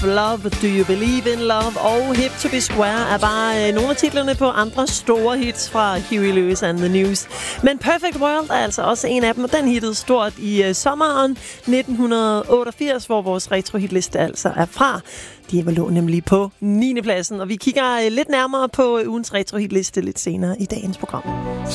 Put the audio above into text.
Love, Do You Believe in Love og Hip to Be Square er bare nogle af titlerne på andre store hits fra Huey Lewis and the News. Men Perfect World er altså også en af dem, og den hittede stort i sommeren 1988, hvor vores retrohitliste altså er fra. De lå nemlig på 9. pladsen, og vi kigger lidt nærmere på ugens retrohitliste lidt senere i dagens program.